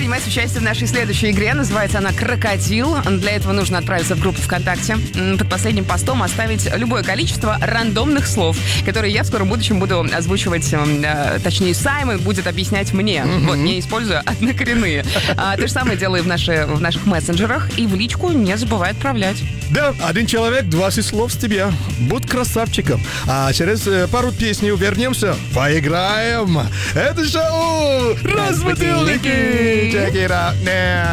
принимать участие в нашей следующей игре. Называется она «Крокодил». Для этого нужно отправиться в группу ВКонтакте. Под последним постом оставить любое количество рандомных слов, которые я в скором будущем буду озвучивать, точнее, Саймон будет объяснять мне, вот, не используя однокоренные. То же самое делаю в наших мессенджерах. И в личку не забывай отправлять. Да, 1 человек, 20 слов с тебя. Будь красавчиком. А через пару песней вернемся. Поиграем. Это шоу «Разбудилники». Check it out now.